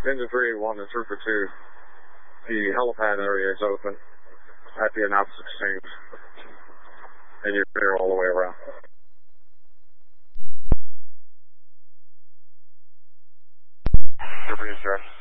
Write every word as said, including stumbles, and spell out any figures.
Engine three one and Trooper two. The helipad area is open at the announce exchange. And you're clear all the way around. Trooper is direct.